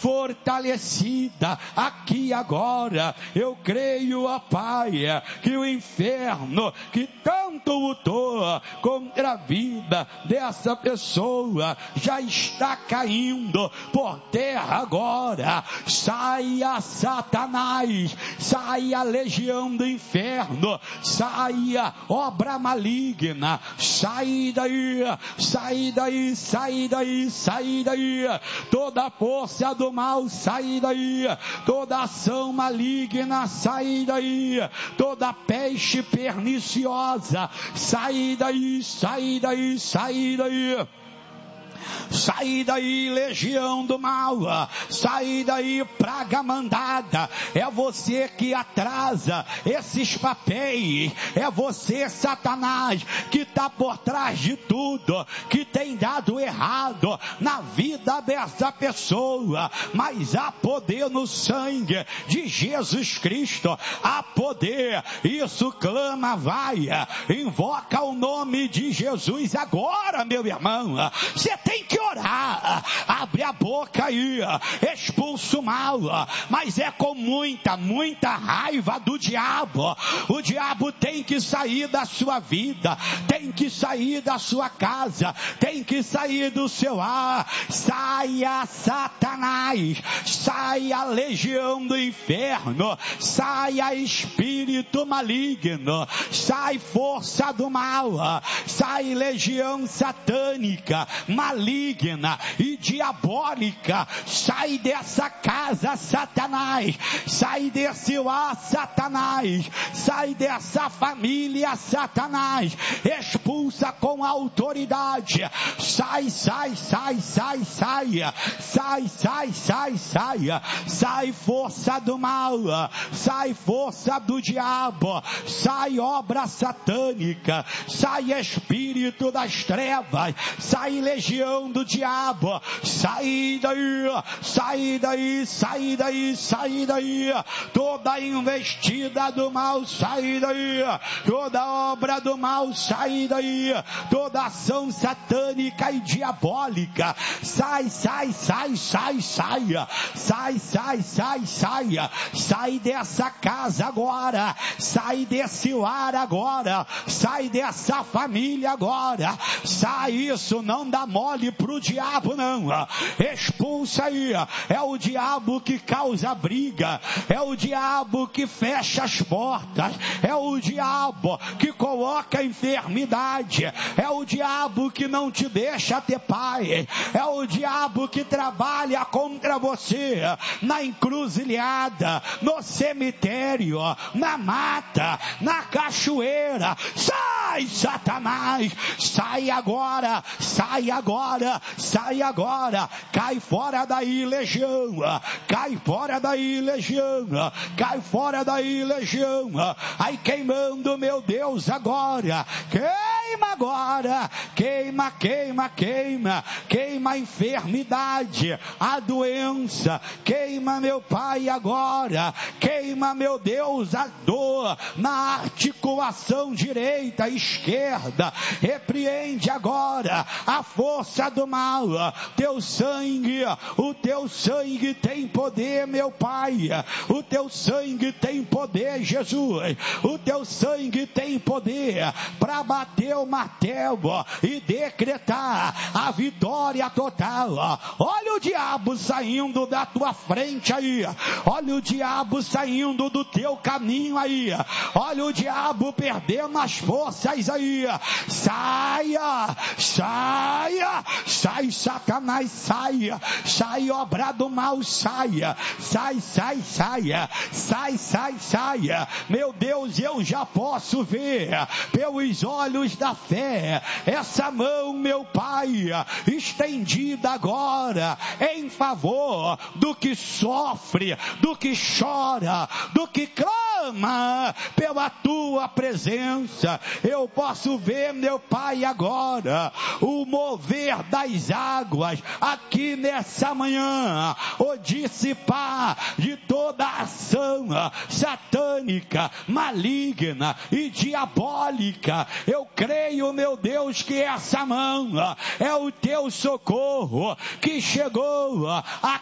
fortalecida aqui agora. Eu creio, ó Pai, que o inferno que tanto lutou contra a vida dessa pessoa já está caindo por terra agora. Saia, Satanás, saia, legião do inferno, saia, obra maligna, sai daí, sai daí, sai daí, sai daí, toda força do mal, sai daí, toda ação maligna, sai daí, toda peste perniciosa, sai daí, sai daí, sai daí. Sai daí, legião do mal, sai daí, praga mandada. É você que atrasa esses papéis, é você, Satanás, que está por trás de tudo, que tem dado errado na vida dessa pessoa. Mas há poder no sangue de Jesus Cristo, há poder. Isso clama, vai, invoca o nome de Jesus agora, meu irmão. Você tem que orar, abre a boca aí, expulsa o mal, mas é com muita raiva do diabo. O diabo tem que sair da sua vida, tem que sair da sua casa, tem que sair do seu ar. Saia, Satanás, saia, legião do inferno, saia, espírito maligno, sai, força do mal, sai, legião satânica, maligna e diabólica, sai dessa casa, Satanás, sai desse lar, Satanás, sai dessa família, Satanás, expulsa com autoridade, sai, sai, sai, sai, saia, sai, sai, sai, saia, sai, força do mal, sai, força do diabo, sai, obra satânica, sai, espírito das trevas, sai, legião do diabo, sai daí, sai daí, sai daí, sai daí, toda investida do mal, sai daí, toda obra do mal, sai daí, toda ação satânica e diabólica, sai, sai, sai, sai, saia, sai, sai, sai, saia, sai dessa casa agora, sai desse lar agora, sai dessa família agora, sai. Isso não dá mole pro diabo não, expulsa aí. É o diabo que causa briga, é o diabo que fecha as portas, é o diabo que coloca enfermidade, é o diabo que não te deixa ter paz, é o diabo que trabalha contra você na encruzilhada, no cemitério, na mata, na cachoeira. Sai, Satanás, sai agora, sai agora, sai agora, cai fora daí, legião, cai fora daí, legião, cai fora daí, legião. Aí queimando, meu Deus, agora, queima agora, queima, queima, queima, queima a enfermidade, a doença, queima, meu Pai, agora, queima, meu Deus, a dor na articulação direita, esquerda, repreende agora a força do mal, teu sangue, o teu sangue tem poder, meu Pai, o teu sangue tem poder, Jesus, o teu sangue tem poder para bater o martelo e decretar a vitória total. Olha o diabo saindo da tua frente aí, olha o diabo saindo do teu caminho aí, olha o diabo perdendo as forças aí. Saia, saia, sai, Satanás, saia, sai, obra do mal, saia, sai, sai, saia, sai, sai, saia. Meu Deus, eu já posso ver pelos olhos da fé essa mão, meu Pai, estendida agora em favor do que sofre, do que chora, do que clama pela tua presença. Eu posso ver, meu Pai, agora o mover das águas aqui nessa manhã, o dissipar de toda ação satânica, maligna e diabólica. Eu creio, meu Deus, que essa mão é o teu socorro que chegou a